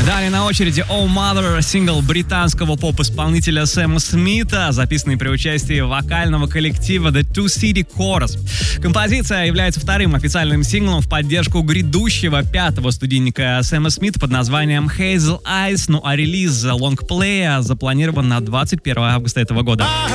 Далее на очереди «Oh Mother», сингл британского поп-исполнителя Сэма Смита, записанный при участии вокального коллектива The Two City Chorus. Композиция является вторым официальным синглом в поддержку грядущего пятого студийника Сэма Смита под названием Hazel Eyes, ну а релиз лонгплея запланирован на 21 августа этого года.